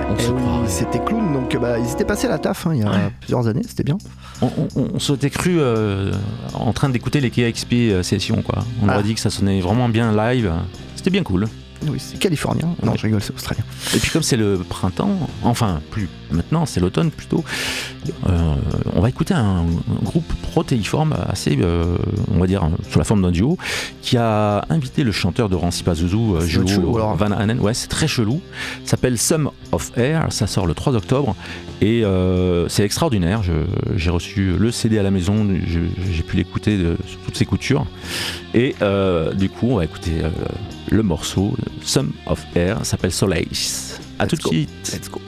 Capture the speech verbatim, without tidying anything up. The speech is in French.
On Eh se oui, croirait. c'était Clown, donc bah, ils étaient passés à la taf hein, il y a Ouais. plusieurs années, c'était bien. On, on, on s'était cru euh, en train d'écouter les K X P euh, sessions, quoi. On Ah. aurait dit que ça sonnait vraiment bien live. C'était bien cool. Oui, c'est californien. Non, Ouais. je rigole, c'est australien. Et puis comme c'est le printemps, enfin plus maintenant, c'est l'automne plutôt, euh, on va écouter un, un groupe protéiforme assez, euh, on va dire, euh, sous la forme d'un duo, qui a invité le chanteur de Rancy Pazuzu, euh, C'est Juho chelou, alors. Van Hanen. Ouais, c'est très chelou. Ça s'appelle Sum of Air, ça sort le trois octobre et euh, c'est extraordinaire. Je, j'ai reçu le C D à la maison, je, j'ai pu l'écouter de, sur toutes ses coutures. Et euh, du coup, on va écouter euh, le morceau Sum of Air, ça s'appelle Solace. À Let's tout de go. suite. Let's go.